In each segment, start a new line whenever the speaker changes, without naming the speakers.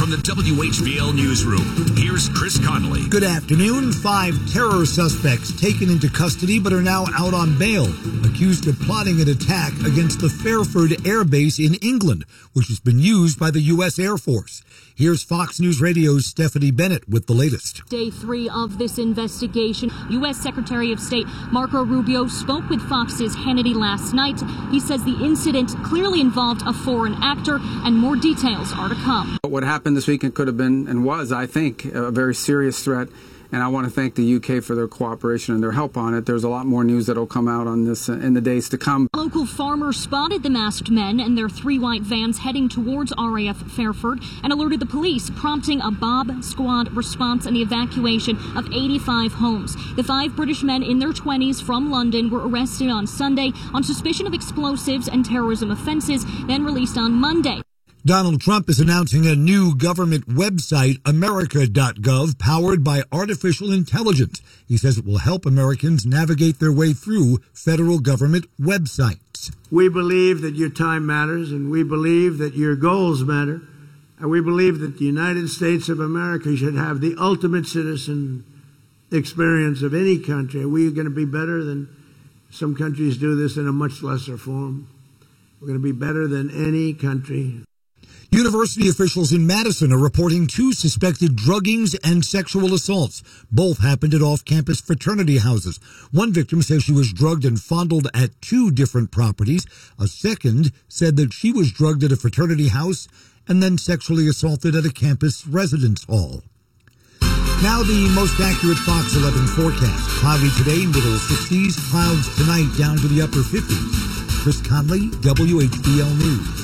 From the WHBL Newsroom, here's Chris Connolly.
Good afternoon. 5 terror suspects taken into custody but are now out on bail, accused of plotting an attack against the Fairford Air Base in England, which has been used by the U.S. Air Force. Here's Fox News Radio's Stephanie Bennett with the latest.
Day 3 of this investigation. U.S. Secretary of State Marco Rubio spoke with Fox's Hannity last night. He says the incident clearly involved a foreign actor, and more details are to come.
What happened this weekend could have been, and was, I think, a very serious threat. And I want to thank the UK for their cooperation and their help on it. There's a lot more news that will come out on this in the days to come.
Local farmers spotted the masked men and their 3 white vans heading towards RAF Fairford and alerted the police, prompting a Bob Squad response and the evacuation of 85 homes. The 5 British men in their 20s from London were arrested on Sunday on suspicion of explosives and terrorism offenses, then released on Monday.
Donald Trump is announcing a new government website, America.gov, powered by artificial intelligence. He says it will help Americans navigate their way through federal government websites.
We believe that your time matters, and we believe that your goals matter, and we believe that the United States of America should have the ultimate citizen experience of any country. We're going to be better than some countries do this in a much lesser form. We're going to be better than any country.
University officials in Madison are reporting 2 suspected druggings and sexual assaults. Both happened at off-campus fraternity houses. One victim says she was drugged and fondled at 2 different properties. A second said that she was drugged at a fraternity house and then sexually assaulted at a campus residence hall. Now the most accurate Fox 11 forecast. Cloudy today, middle 60s. Clouds tonight down to the upper 50s. Chris Conley, WHBL News.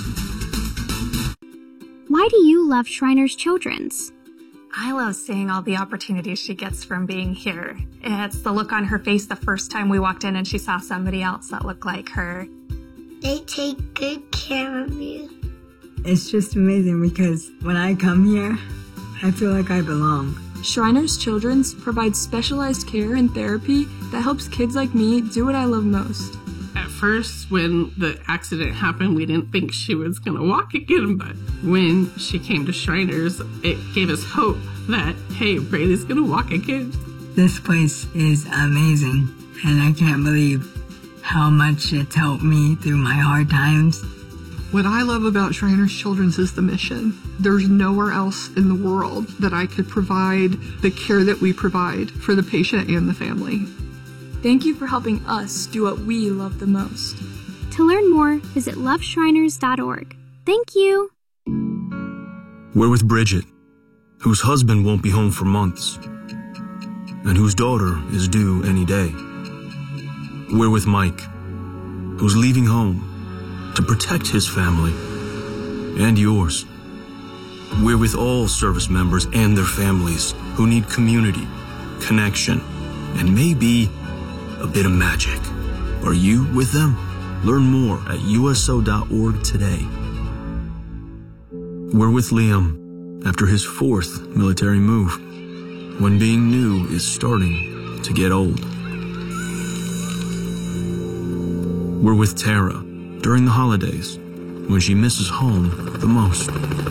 Why do you love Shriners Children's?
I love seeing all the opportunities she gets from being here. It's the look on her face the first time we walked in and she saw somebody else that looked like her.
They take good care of you.
It's just amazing because when I come here, I feel like I belong.
Shriners Children's provides specialized care and therapy that helps kids like me do what I love most.
At first, when the accident happened, we didn't think she was going to walk again, but when she came to Shriners, it gave us hope that, hey, Braylee's going to walk again.
This place is amazing, and I can't believe how much it's helped me through my hard times.
What I love about Shriners Children's is the mission. There's nowhere else in the world that I could provide the care that we provide for the patient and the family. Thank you for helping us do what we love the most.
To learn more, visit loveshriners.org. Thank you.
We're with Bridget, whose husband won't be home for months, and whose daughter is due any day. We're with Mike, who's leaving home to protect his family and yours. We're with all service members and their families who need community, connection, and maybe a bit of magic. Are you with them? Learn more at USO.org today. We're with Liam after his 4th military move, when being new is starting to get old. We're with Tara during the holidays, when she misses home the most.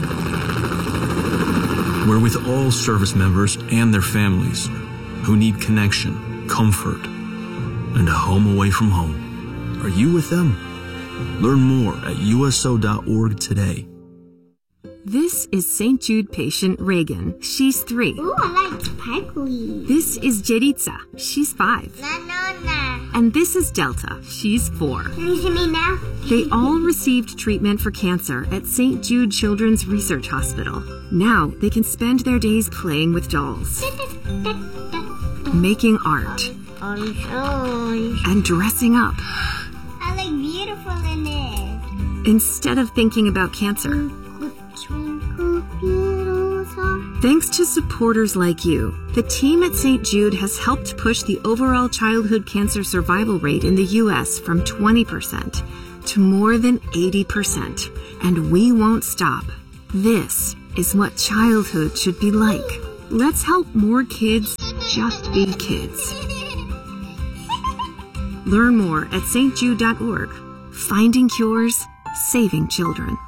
We're with all service members and their families who need connection, comfort, and a home away from home. Are you with them? Learn more at USO.org today.
This is St. Jude patient Reagan. She's 3.
Ooh, I like sparkly.
This is Jeritza. She's 5.
Nanona.
And this is Delta. She's 4.
Can you see me now?
They all received treatment for cancer at St. Jude Children's Research Hospital. Now they can spend their days playing with dolls, making art, and dressing up.
I look beautiful in it.
Instead of thinking about cancer. Thanks to supporters like you, the team at St. Jude has helped push the overall childhood cancer survival rate in the U.S. from 20% to more than 80%. And we won't stop. This is what childhood should be like. Let's help more kids just be kids. Learn more at stjude.org. Finding cures, saving children.